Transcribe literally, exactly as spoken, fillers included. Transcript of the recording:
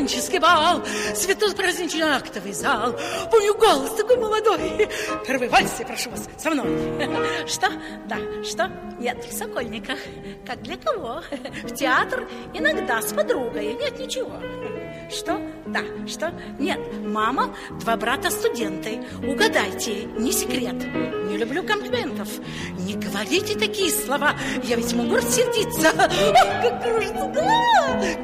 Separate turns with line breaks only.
студенческий бал, цветут праздничный актовый зал. Помню голос такой молодой. Первый вальс, я прошу вас, со мной. Что? Да, что? Нет, в Сокольниках. Как для кого? В театр иногда с подругой. Нет, ничего. Что? Да, что? Нет, мама, два брата студенты. Угадайте, не секрет. Не люблю комплиментов. Не говорите такие слова, я ведь могу рассердиться. Ох, как кружится голова.